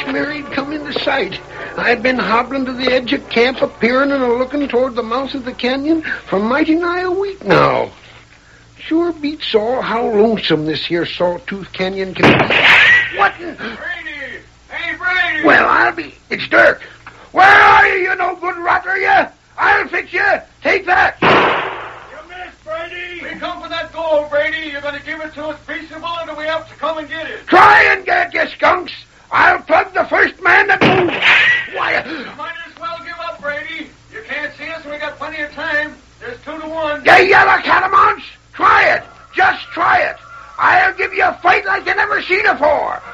Mary'd come into sight. I'd been hobbling to the edge of camp, a-peering and a-looking toward the mouth of the canyon for mighty nigh a week now. Sure beats all how lonesome this here Sawtooth Canyon can be. What? Brady! Hey, Brady! Well, I'll be... It's Dirk. Where are you no good rotter, you? I'll fix you. Take that. You missed, Brady! We come for that gold, Brady. You're going to give it to us peaceable, or do we have to come and get it? Try and get it, you skunks. I'll plug the first man that moves. Why... You might as well give up, Brady. You can't see us, and we got plenty of time. There's 2-1. You yellow catamounts. Try it. Just try it. I'll give you a fight like you never seen before.